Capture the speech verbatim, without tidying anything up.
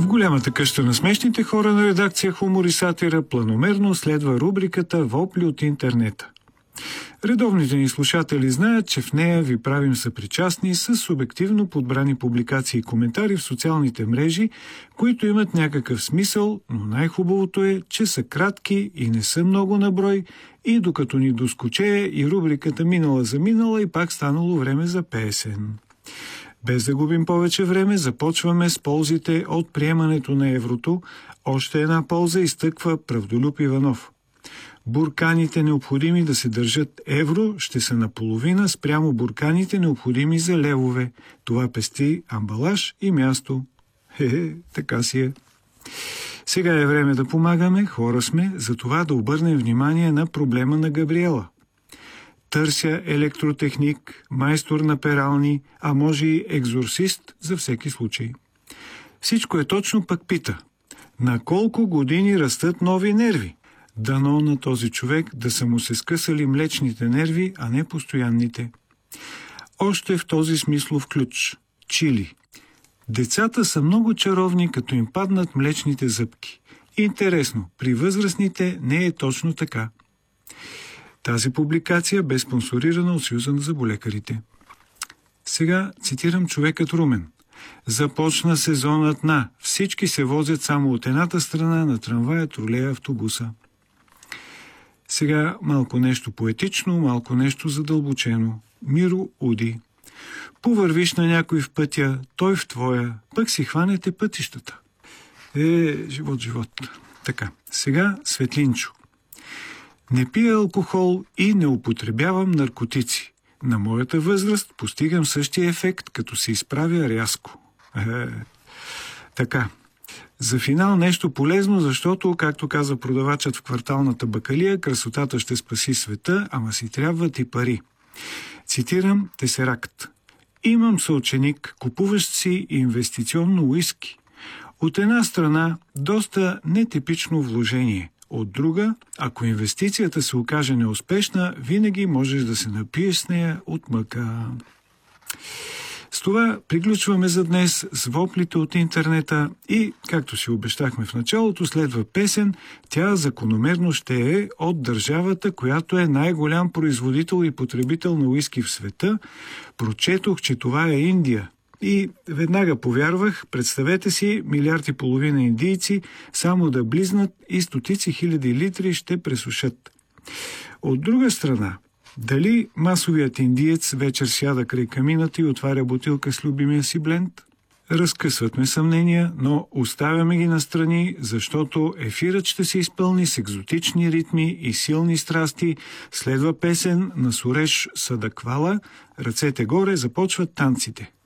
В голямата къща на смешните хора на редакция Хумор и сатира планомерно следва рубриката «Вопли от интернета». Редовните ни слушатели знаят, че в нея ви правим съпричастни с субективно подбрани публикации и коментари в социалните мрежи, които имат някакъв смисъл, но най-хубавото е, че са кратки и не са много на брой, и докато ни доскочее и рубриката минала за минала и пак станало време за песен. Без да губим повече време, започваме с ползите от приемането на еврото. Още една полза изтъква Правдолюб Иванов. Бурканите, необходими да се държат евро, ще са наполовина спрямо бурканите, необходими за левове. Това пести амбалаж и място. Хе-хе, така си е. Сега е време да помагаме, хора сме, за това да обърнем внимание на проблема на Габриела. Търся електротехник, майстор на перални, а може и екзорцист за всеки случай. Всичко е точно, пък пита: на колко години растат нови нерви? Дано на този човек да са му се скъсали млечните нерви, а не постоянните. Още в този смислов ключ. Чили. Децата са много чаровни, като им паднат млечните зъбки. Интересно, при възрастните не е точно така. Тази публикация бе спонсорирана от Съюза на зъболекарите. Сега цитирам човекът Румен. Започна сезонът на всички се возят само от едната страна на трамвая, тролея, автобуса. Сега малко нещо поетично, малко нещо задълбочено. Миро Уди. Повървиш на някой в пътя, той в твоя, пък си хванете пътищата. Е, живот, живот. Така, сега Светлинчо. Не пия алкохол и не употребявам наркотици. На моята възраст постигам същия ефект, като се изправя рязко. Е, така. За финал нещо полезно, защото, както каза продавачът в кварталната бакалия, красотата ще спаси света, ама си трябват и пари. Цитирам Тесеракт. Имам съученик, купуващ си инвестиционно уиски. От една страна, доста нетипично вложение. От друга, ако инвестицията се окаже неуспешна, винаги можеш да се напиеш с нея от мъка. С това приключваме за днес с воплите от интернета и, както си обещахме в началото, следва песен. Тя закономерно ще е от държавата, която е най-голям производител и потребител на уиски в света. Прочетох, че това е Индия. И веднага повярвах, представете си, милиард и половина индийци само да близнат и стотици хиляди литри ще пресушат. От друга страна, дали масовият индиец вечер сяда край камината и отваря бутилка с любимия си бленд? Разкъсват ме съмнения, но оставяме ги настрани, защото ефирът ще се изпълни с екзотични ритми и силни страсти. Следва песен на Суреш Садаквала. Ръцете горе, започват танците.